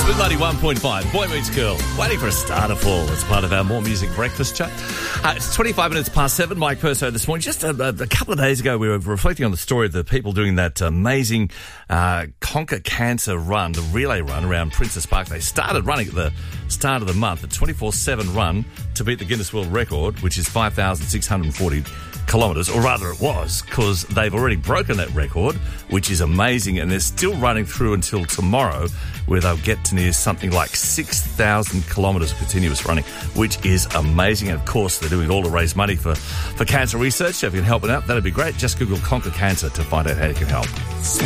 With 91.5, Boy Meets Girl, waiting for a star to fall as part of our More Music Breakfast chat. It's 25 minutes past 7, Mike Perso this morning. Just a couple of days ago, we were reflecting on the story of the people doing that amazing Conquer Cancer run, the relay run around Princess Park. They started running at the start of the month, a 24/7 run to beat the Guinness World Record, which is 5,640 kilometres, or rather it was, because they've already broken that record, which is amazing, and they're still running through until tomorrow, where they'll get to near something like 6,000 kilometres of continuous running, which is amazing. And of course, they're doing it all to raise money for cancer research. So if you can help it out, that'd be great. Just Google Conquer Cancer to find out how you can help.